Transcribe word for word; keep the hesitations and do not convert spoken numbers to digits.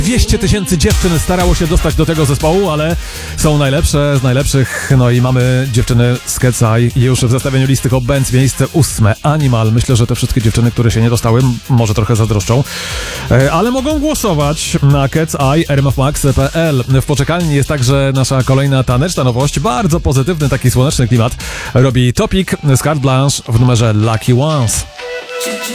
dwieście tysięcy dziewczyn starało się dostać do tego zespołu, ale są najlepsze z najlepszych. No i mamy dziewczyny z Cat's Eye już w zestawieniu listy Hot Bands, miejsce ósme. Animal. Myślę, że te wszystkie dziewczyny, które się nie dostały, może trochę zazdroszczą, ale mogą głosować na Cat's Eye, r m f max kropka p l. W poczekalni jest także nasza kolejna taneczna nowość. Bardzo pozytywny, taki słoneczny klimat robi Topic z Carte Blanche w numerze Lucky Ones.